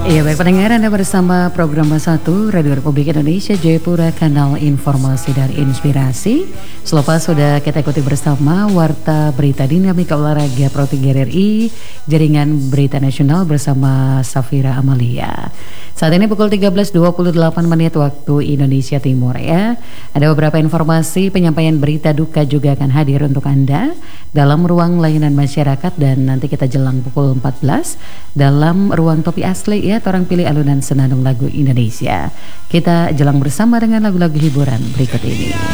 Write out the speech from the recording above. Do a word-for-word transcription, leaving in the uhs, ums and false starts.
Iya baik pendengar, Anda bersama program satu Radio Republik Indonesia Jayapura, kanal informasi dan inspirasi. Selepas sudah kita ikuti bersama Warta Berita Dinamika Olahraga Pro tiga R R I, Jaringan Berita Nasional bersama Safira Amalia. Saat ini pukul tiga belas dua puluh delapan menit waktu Indonesia Timur ya. Ada beberapa informasi penyampaian berita duka juga akan hadir untuk Anda dalam ruang layanan masyarakat, dan nanti kita jelang pukul empat belas dalam ruang Topi Asli ya, orang pilih alunan senandung lagu Indonesia. Kita jelang bersama dengan lagu-lagu hiburan berikut ini.